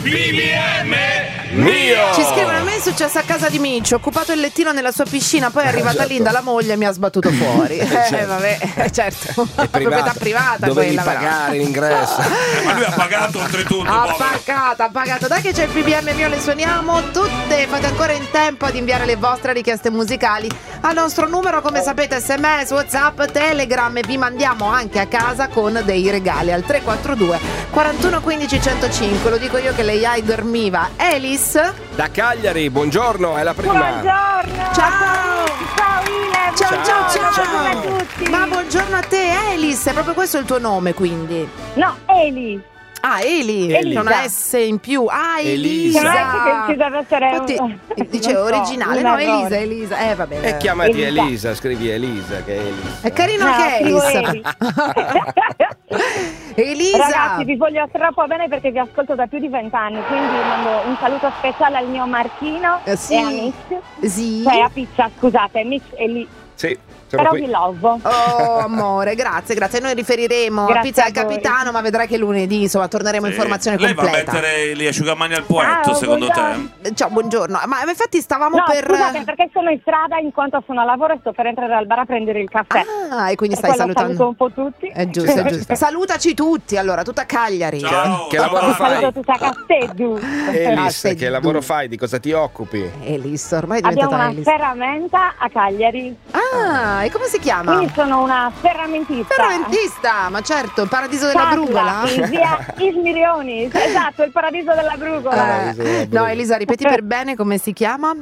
BBM mio! Ci scrivono: a me è successo a casa di Mincio, ho occupato il lettino nella sua piscina, poi è arrivata Linda, la moglie, e mi ha sbattuto fuori. Vabbè, certo. Proprietà privata, dovevi quella pagare l'ingresso. Ma lui ha pagato oltretutto. Ha pagato. Dai che c'è il BBM mio, le suoniamo tutte. Fate ancora in tempo ad inviare le vostre richieste musicali al nostro numero, come sapete, SMS, WhatsApp, Telegram, e vi mandiamo anche a casa con dei regali al 342 41 15 105. Lo dico io che lei dormiva. Elis Da Cagliari, buongiorno, è la prima. Buongiorno. Ciao. Ciao Ile. Ciao. A tutti. Ma buongiorno a te, Elis, è proprio questo il tuo nome, quindi? No, Eli. Ah, Eli, Elisa. c'è una S in più. Ah, Elisa. Non è Elisa. che ci deve essere Infatti, dice non so, originale, un no, errore. Elisa, va bene. E chiamati Elisa. Elisa, scrivi Elisa, che è Elisa. È carino No, che scrivo Elis. Elisa. Ragazzi, vi voglio troppo bene perché vi ascolto da più di 20 anni, quindi mando un saluto speciale al mio Martino sì. e a Mitch. Sì. Cioè a Pizza, scusate, Mitch è lì. Sì, sono Però qui. vi lovo. Oh amore, grazie. Noi riferiremo a Grazie Pizza a al voi. capitano, ma vedrai che lunedì insomma torneremo in formazione Lei va a completa. mettere gli asciugamani al poetto, Ciao, secondo buongiorno. te? Ciao, buongiorno. Ma infatti stavamo No, per scusate, perché sono in strada in quanto sono a lavoro e sto per entrare al bar a prendere il caffè. Ah, e quindi Per stai quello salutando. saluto un po' tutti. È giusto. Salutaci tutti, allora, tutta Cagliari. Ciao. Che lavoro Un fai? saluto tutta Casteddu. Elis, sei che tu. lavoro fai? Di cosa ti occupi? Elis, ormai è Abbiamo diventata una Elis. ferramenta a Cagliari. Ah, e come si chiama? Quindi sono una ferramentista. Ferramentista, ma certo, il paradiso della Sacra, brugola. in via Ismirioni. Esatto, il paradiso della brugola. No, Elisa, ripeti per bene come si chiama?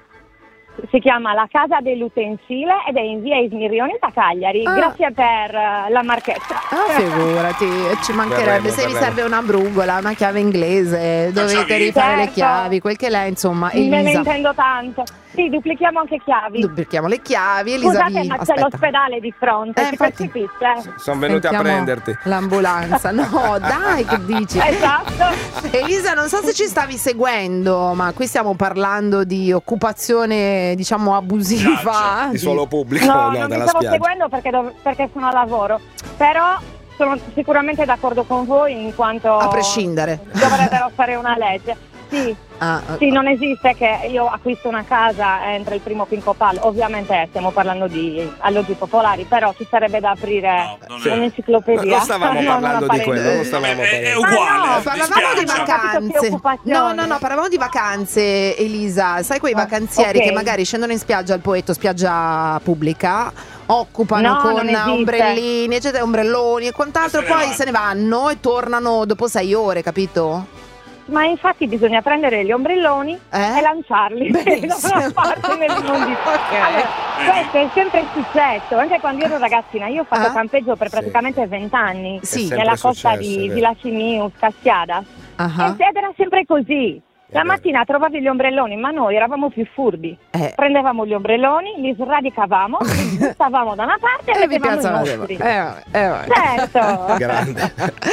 Si chiama La Casa dell'Utensile ed è in via Ismirioni a Cagliari. Ah. Grazie per la marchetta. Ah, figurati, ci mancherebbe. Se vi verremo. serve una brugola, una chiave inglese, dovete chiavi? rifare le Certo. chiavi, quel che lei, insomma, Me ne Elisa. intendo tanto. Sì, duplichiamo anche chiavi. Duplichiamo le chiavi, Elisa. Scusate, ma c'è aspetta. l'ospedale di fronte, si infatti. percepisce? Sono venuti a Sentiamo prenderti. l'ambulanza. No, dai, che dici? Esatto. Elisa, non so se ci stavi seguendo, ma qui stiamo parlando di occupazione, diciamo, abusiva. Di suolo pubblico, No, no, non mi dalla stavo spiaggia. seguendo perché sono a lavoro, però sono sicuramente d'accordo con voi in quanto A prescindere. dovrebbero fare una legge. Sì, Ah, sì, non esiste che io acquisto una casa e entro il primo Pinco Palo. Ovviamente stiamo parlando di alloggi popolari, però ci sarebbe da aprire No, non è. un'enciclopedia. Non stavamo No, parlando non di quello, non stavamo È parlando. uguale. no, parlavamo di mi spiace. vacanze. occupazione. No, parlavamo di vacanze, Elisa. Sai quei vacanzieri ok. che magari scendono in spiaggia al Poetto, spiaggia pubblica, occupano No, con non esiste. ombrellini, eccetera, ombrelloni e quant'altro, E se ne poi vanno. se ne vanno e tornano dopo 6 ore, capito? Ma infatti bisogna prendere gli ombrelloni e lanciarli Benissimo. da una parte nel mondo. Ok. Allora, questo è sempre successo, anche quando ero ragazzina. Io ho fatto Ah. campeggio per Sì. praticamente 20 anni Sì. sempre nella costa successo, è di vero. Villa Cimius, Castiada. Ah, Ed era sempre così. La vero. mattina trovavi gli ombrelloni, ma noi eravamo più furbi. Prendevamo gli ombrelloni, li sradicavamo, li buttavamo da una parte e e vi mettevamo i piazzavate. nostri. Vabbè. Certo. Grande.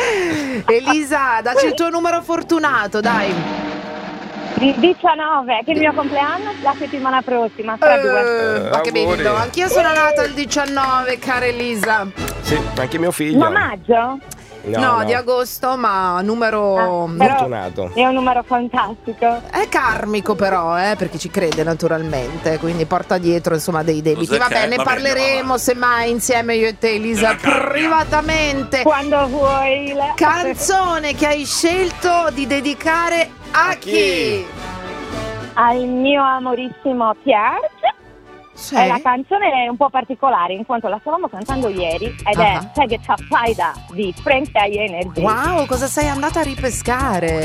Elisa, dacci il tuo numero fortunato, dai. Il 19, che è il mio compleanno, la settimana prossima, tra due. Ma che auguri. bello, anch'io sono nata il 19, cara Elisa. Sì, anche mio figlio. Ma maggio? No, di agosto, ma numero Però Fortunato. è un numero fantastico. è karmico però, per chi ci crede naturalmente, quindi porta dietro insomma dei debiti. Cos'è Va che- bene, va bene, parleremo va. semmai insieme io e te, Elisa, Della karma. privatamente. Quando vuoi. Canzone che hai scelto di dedicare a chi? Al mio amorissimo Pierre. Sì. La canzone è un po' particolare in quanto la stavamo cantando ieri ed è Ah. Take It Up Faida di Frank Day Energy. Wow, cosa sei andata a ripescare?